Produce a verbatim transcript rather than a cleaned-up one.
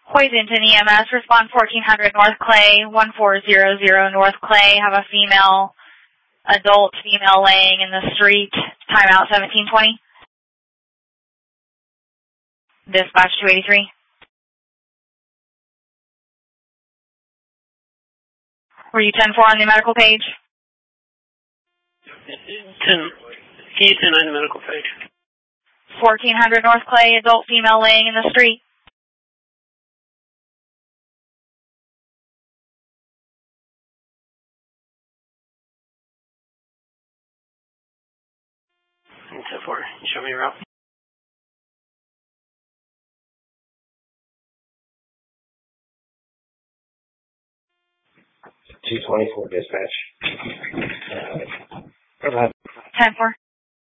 Hoisington E M S, respond fourteen hundred North Clay, one four zero zero North Clay. Have a female, adult female laying in the street. Timeout seventeen twenty. Dispatch two eighty-three. Were you ten four on the medical page? ten. Can you ten nine the medical page? fourteen hundred North Clay, adult female laying in the street. ten four. Show me your route. two twenty-four dispatch. ten four.